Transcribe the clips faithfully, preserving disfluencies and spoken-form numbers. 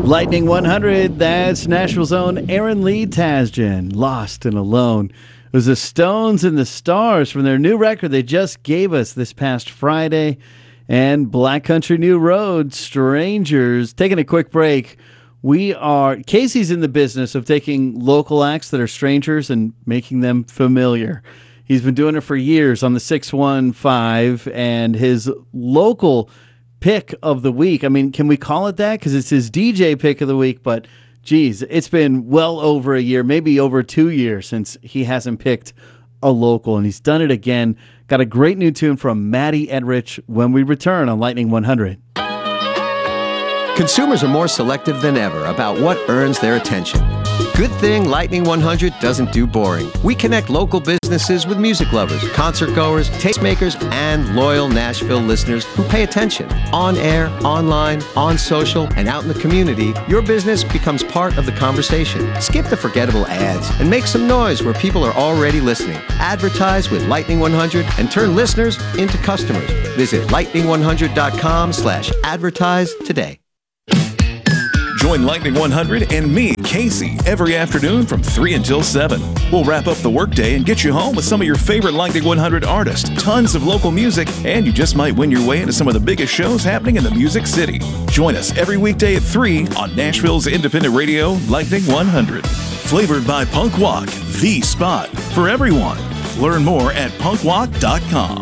Lightning one hundred, that's Nashville's own Aaron Lee Tasjan, Lost and Alone. It was the Stones and the Stars from their new record they just gave us this past Friday. And Black Country New Road, Strangers. Taking a quick break. We are, Casey's in the business of taking local acts that are strangers and making them familiar. He's been doing it for years on the six one five, and his local pick of the week, I mean, can we call it that? Because it's his D J pick of the week, but geez, it's been well over a year, maybe over two years since he hasn't picked a local, and he's done it again. Got a great new tune from Matty Edrich when we return on Lightning one hundred. Consumers are more selective than ever about what earns their attention. Good thing Lightning one hundred doesn't do boring. We connect local businesses with music lovers, concert goers, tastemakers, and loyal Nashville listeners who pay attention. On air, online, on social, and out in the community, your business becomes part of the conversation. Skip the forgettable ads and make some noise where people are already listening. Advertise with Lightning one hundred and turn listeners into customers. Visit lightning one hundred dot com slash advertise today. Join Lightning one hundred and me, Casey, every afternoon from three until seven. We'll wrap up the workday and get you home with some of your favorite Lightning one hundred artists, tons of local music, and you just might win your way into some of the biggest shows happening in the Music City. Join us every weekday at three on Nashville's independent radio, Lightning one hundred. Flavored by Punk Walk, the spot for everyone. Learn more at punk walk dot com.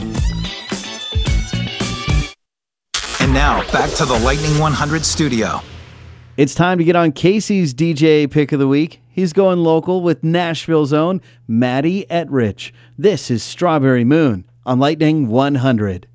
And now, back to the Lightning one hundred studio. It's time to get on Casey's D J pick of the week. He's going local with Nashville's own Matty Edrich. This is Strawberry Moon on Lightning one hundred.